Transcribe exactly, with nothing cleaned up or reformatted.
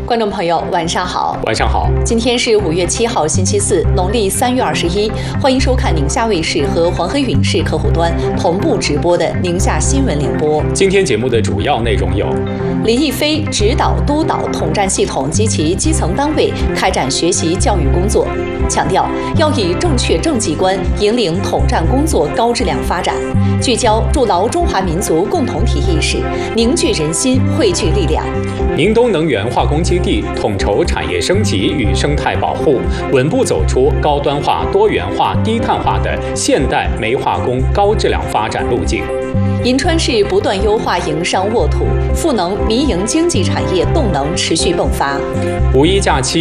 观众朋友，晚上好。 晚上好。 今天是五月七号，星期四，农历三月二十一。欢迎收看宁夏卫视和黄河影视客户端同步直播的宁夏新闻联播。 今天节目的主要内容有： 李毅飞指导督导统战系统及其基层单位开展学习教育工作，强调要以正确政绩观引领统战工作高质量发展，聚焦筑牢中华民族共同体意识，凝聚人心，汇聚力量。 宁东能源化工基地统筹产业升级与生态保护，稳步走出高端化、多元化、低碳化的现代煤化工高质量发展路径。 银川市不断优化营商沃土，赋能民营经济产业动能持续迸发。 五一假期